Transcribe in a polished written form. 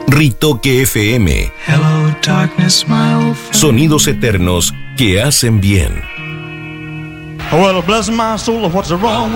Ritoque FM. Hello, darkness, my old friend. Sonidos eternos que hacen bien. Well, bless my soul, what's wrong